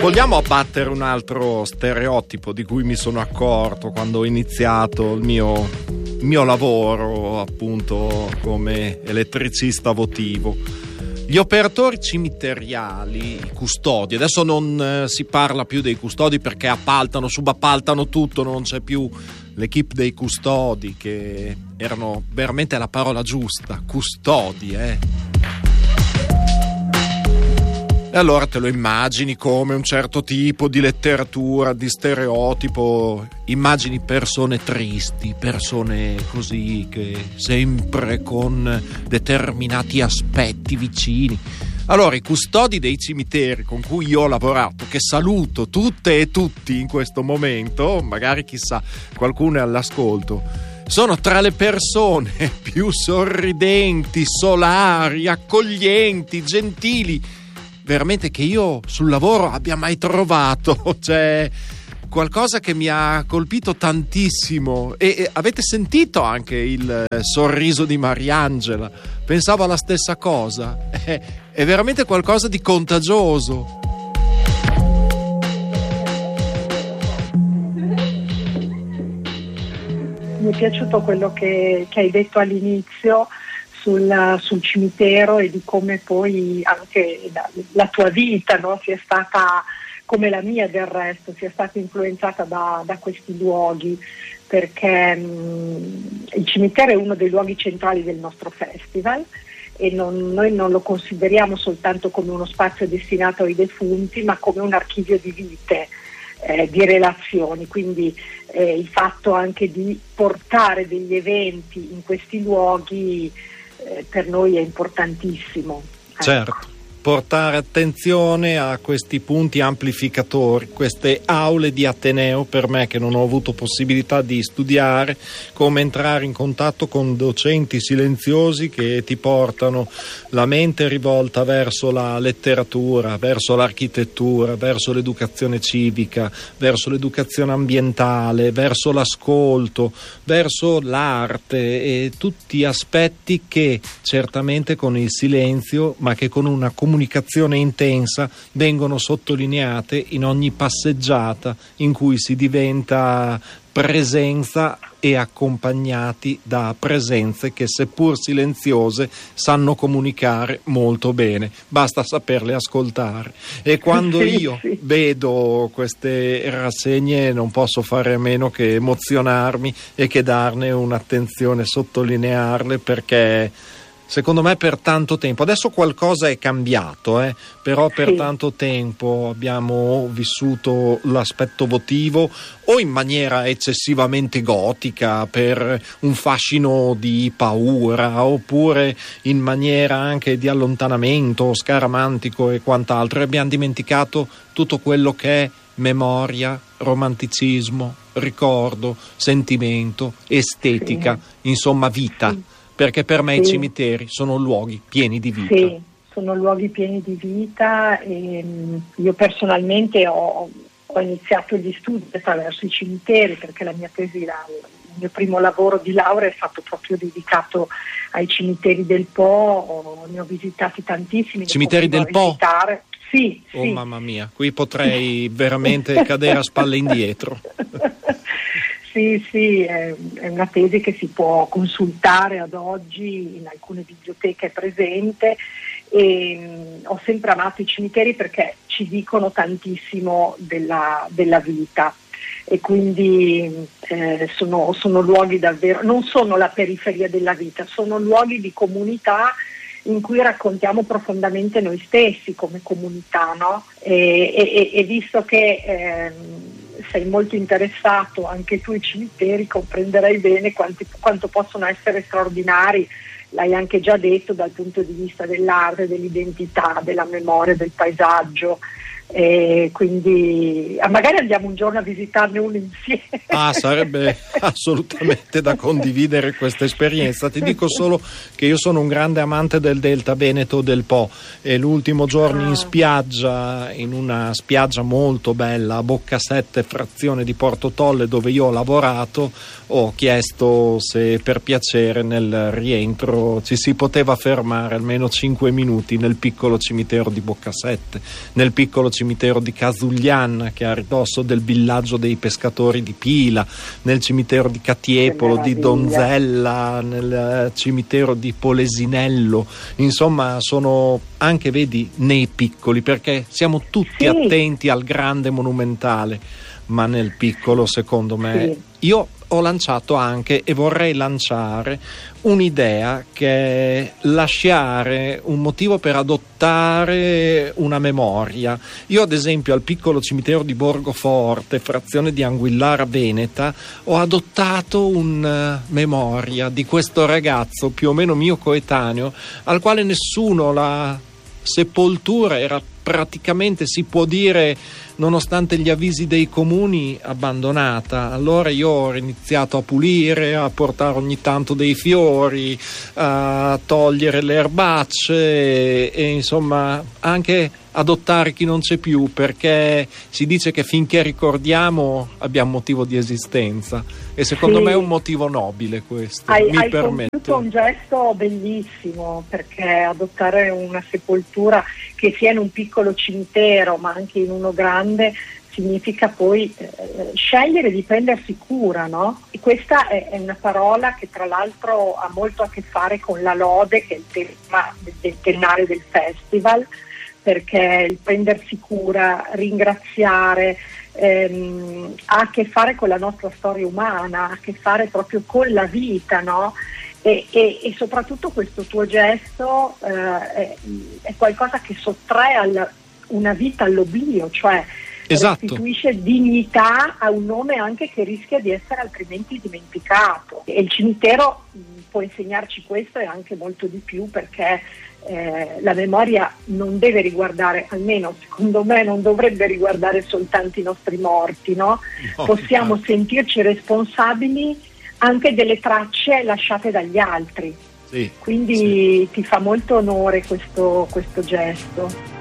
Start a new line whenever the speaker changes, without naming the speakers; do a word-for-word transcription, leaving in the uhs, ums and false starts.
Vogliamo abbattere un altro stereotipo di cui mi sono accorto quando ho iniziato il mio, il mio lavoro appunto come elettricista votivo. Gli operatori cimiteriali, i custodi, adesso non eh, si parla più dei custodi perché appaltano, subappaltano tutto, non c'è più l'equipe dei custodi, che erano veramente la parola giusta, custodi, eh. E allora te lo immagini come un certo tipo di letteratura, di stereotipo, immagini persone tristi, persone così che sempre con determinati aspetti vicini. Allora i custodi dei cimiteri con cui io ho lavorato, che saluto tutte e tutti in questo momento, magari chissà qualcuno è all'ascolto, sono tra le persone più sorridenti, solari, accoglienti, gentili veramente che io sul lavoro abbia mai trovato. C'è qualcosa che mi ha colpito tantissimo e, e avete sentito anche il sorriso di Mariangela, pensavo alla stessa cosa, è, è veramente qualcosa di contagioso.
Mi è piaciuto quello che, che hai detto all'inizio sul, sul cimitero e di come poi anche la, la tua vita, no, sia stata, come la mia del resto, sia stata influenzata da, da questi luoghi, perché mh, il cimitero è uno dei luoghi centrali del nostro festival e non, noi non lo consideriamo soltanto come uno spazio destinato ai defunti, ma come un archivio di vite, eh, di relazioni, quindi eh, il fatto anche di portare degli eventi in questi luoghi eh, per noi è importantissimo.
Certo.
Ecco.
Portare attenzione a questi punti amplificatori, queste aule di Ateneo, per me che non ho avuto possibilità di studiare, come entrare in contatto con docenti silenziosi che ti portano la mente rivolta verso la letteratura, verso l'architettura, verso l'educazione civica, verso l'educazione ambientale, verso l'ascolto, verso l'arte e tutti aspetti che certamente con il silenzio, ma che con una comunicazione comunicazione intensa vengono sottolineate in ogni passeggiata in cui si diventa presenza e accompagnati da presenze che seppur silenziose sanno comunicare molto bene, basta saperle ascoltare. E quando
sì,
io
sì.
vedo queste rassegne non posso fare a meno che emozionarmi e che darne un'attenzione, sottolinearle, perché secondo me per tanto tempo, adesso qualcosa è cambiato, eh, però per
sì.
tanto tempo abbiamo vissuto l'aspetto votivo o in maniera eccessivamente gotica per un fascino di paura, oppure in maniera anche di allontanamento scaramantico e quant'altro, e abbiamo dimenticato tutto quello che è memoria, romanticismo, ricordo, sentimento, estetica, sì. insomma vita. Sì. Perché per me sì. i cimiteri sono luoghi pieni di vita.
Sì, sono luoghi pieni di vita e io personalmente ho, ho iniziato gli studi attraverso i cimiteri, perché la mia tesi, la, il mio primo lavoro di laurea è stato proprio dedicato ai cimiteri del Po, ne ho visitati tantissimi.
Cimiteri del Po?
Visitare. Sì,
oh
sì.
mamma mia, qui potrei veramente cadere a spalle indietro.
Sì, sì, è, è una tesi che si può consultare ad oggi in alcune biblioteche presente e mh, ho sempre amato i cimiteri perché ci dicono tantissimo della, della vita e quindi eh, sono, sono luoghi davvero, non sono la periferia della vita, sono luoghi di comunità in cui raccontiamo profondamente noi stessi come comunità, no? E, e, e visto che ehm, sei molto interessato anche tu ai cimiteri, comprenderai bene quanti, quanto possono essere straordinari, l'hai anche già detto, dal punto di vista dell'arte, dell'identità, della memoria, del paesaggio. E quindi magari andiamo un giorno a visitarne uno insieme.
Ah, sarebbe assolutamente da condividere questa esperienza. Ti dico solo che io sono un grande amante del Delta Veneto del Po e l'ultimo giorno ah. in spiaggia, in una spiaggia molto bella a Boccasette, frazione di Porto Tolle, dove io ho lavorato, ho chiesto se per piacere nel rientro ci si poteva fermare almeno cinque minuti nel piccolo cimitero di Boccasette, nel piccolo cimitero cimitero di Casuglian, che è a ridosso del villaggio dei pescatori di Pila, nel cimitero di Catiepolo, di Donzella, nel cimitero di Polesinello. Insomma, sono anche, vedi, nei piccoli, perché siamo tutti sì. attenti al grande monumentale, ma nel piccolo, secondo me, sì. io ho lanciato anche e vorrei lanciare un'idea, che è lasciare un motivo per adottare una memoria. Io ad esempio al piccolo cimitero di Borgoforte, frazione di Anguillara Veneta, ho adottato una memoria di questo ragazzo più o meno mio coetaneo, al quale nessuno, la sepoltura era praticamente, si può dire, nonostante gli avvisi dei comuni, abbandonata. Allora io ho iniziato a pulire, a portare ogni tanto dei fiori, a togliere le erbacce e, e insomma anche adottare chi non c'è più, perché si dice che finché ricordiamo abbiamo motivo di esistenza, e secondo sì. me è un motivo nobile questo.
Hai,
mi
hai
permetto.
compiuto un gesto bellissimo, perché adottare una sepoltura, che sia in un piccolo cimitero ma anche in uno grande, significa poi eh, scegliere di prendersi cura, no? E questa è, è una parola che tra l'altro ha molto a che fare con la lode, che è il tema del tennare del festival, perché il prendersi cura, ringraziare, ehm, ha a che fare con la nostra storia umana, ha a che fare proprio con la vita, no? E, e, e soprattutto questo tuo gesto eh, è, è qualcosa che sottrae al, una vita all'oblio, cioè esatto. restituisce dignità a un nome anche che rischia di essere altrimenti dimenticato. E il cimitero mh, può insegnarci questo e anche molto di più, perché eh, la memoria non deve riguardare, almeno secondo me non dovrebbe riguardare soltanto i nostri morti, no? no Possiamo no. sentirci responsabili anche delle tracce lasciate dagli altri. Sì, quindi sì. ti fa molto onore questo, questo gesto.